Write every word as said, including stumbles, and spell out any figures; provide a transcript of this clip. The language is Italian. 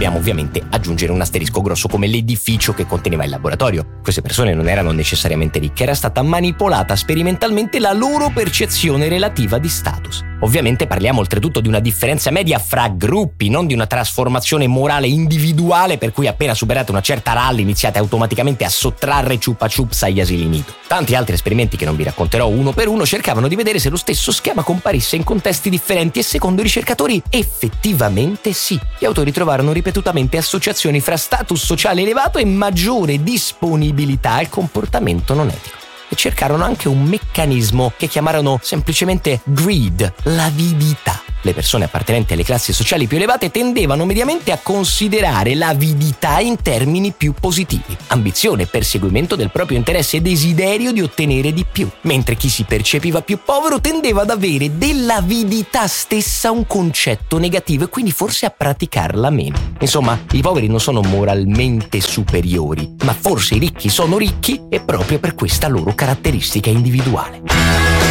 dobbiamo ovviamente aggiungere un asterisco grosso come l'edificio che conteneva il laboratorio. Queste persone non erano necessariamente ricche, era stata manipolata sperimentalmente la loro percezione relativa di status. Ovviamente parliamo oltretutto di una differenza media fra gruppi, non di una trasformazione morale individuale per cui appena superate una certa ralla iniziate automaticamente a sottrarre chupa chups agli asili nido. Tanti altri esperimenti che non vi racconterò uno per uno cercavano di vedere se lo stesso schema comparisse in contesti differenti e secondo i ricercatori effettivamente sì. Gli autori trovarono ripetutamente associazioni fra status sociale elevato e maggiore disponibilità al comportamento non etico. E cercarono anche un meccanismo che chiamarono semplicemente greed, l'avidità. Le persone appartenenti alle classi sociali più elevate tendevano mediamente a considerare l'avidità in termini più positivi, ambizione, perseguimento del proprio interesse e desiderio di ottenere di più, mentre chi si percepiva più povero tendeva ad avere dell'avidità stessa un concetto negativo e quindi forse a praticarla meno. Insomma, i poveri non sono moralmente superiori, ma forse i ricchi sono ricchi e proprio per questa loro caratteristica individuale.